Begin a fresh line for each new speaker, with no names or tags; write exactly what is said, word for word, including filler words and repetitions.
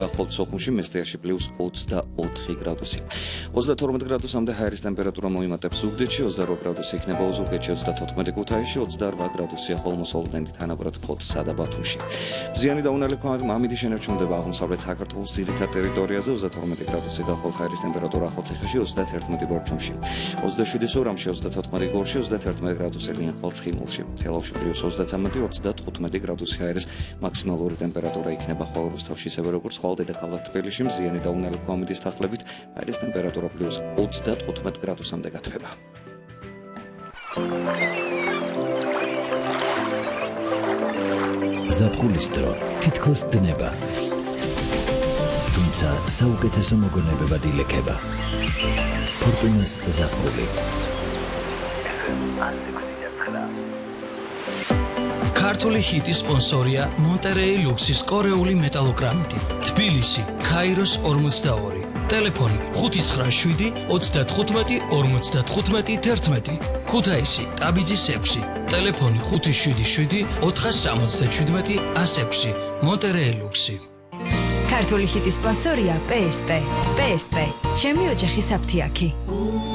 ახლობთ სოხუმში მესტიაში პლუს ოცდაოთხი გრადუსი. ოცდათორმეტ გრადუსამდე ჰაერის ტემპერატურა მოიმატებს ზუგდიდში, ოცდარვა გრადუსი იქნება ოზურგეთში, ოცდათოთხმეტი ქუთაისში, ოცდარვა გრადუსია ხოლმე სოლოდნელი თანაბრად ფოთსა და ბათუმში. მზიანი და უნარი ქვემოთ მამიდი შენარჩუნდება აღმოსავლეთ საქართველოს ძირითად ტერიტორიაზე, ოცდათორმეტი გრადუსი გახლავთ ჰაერის ტემპერატურა ახალციხეში, ოცდაათერთმეტი ბორჯომში, ოცდაშვიდი სურამში, ოცდათოთხმეტი გორში, ოცდაათერთმეტი გრადუსი ლიახვალ ცხინვალში, თელავში პლუს ოცდათვრამეტი, ოცდათხუთმეტი გრადუსი ჰაერის მაქსიმალური ტემპერატურა იქნება ხოლო რუსთავში, ისევე როგორც ხოლმე დედაქალაქ თბილისში მზიანი და უნარი ქვემოდის თანხლებით ჰაერის ტემპერატურა პლუს ოცდათხუთმეტ გრადუსამდე გათბება.
ზაფხულის დრო თითქოს დნება. თუმცა საუკეთესო მოგონებებად ილექება. ფორტუნას ზაფხული.
ქართული ჰიტის სპონსორია მონტერეი ლუქსის კორეული მეტალოგრამიტი. თბილისი, ქაიროს ორმოცდაორი. ტელეფონი ხუთი ცხრა შვიდი ოცდათხუთმეტი ორმოცდათხუთმეტი თერთმეტი. ქუთაისი, ტაბიძის ექვსი. ტელეფონი ხუთი შვიდი შვიდი ოთხასამოცდაშვიდმეტი ასექვსი. მონტერეი ლუქსი.
ქართული ჰიტის სპონსორია პე ეს პე. პე ეს პე. ჩემი ოჯახის აფთიაქი.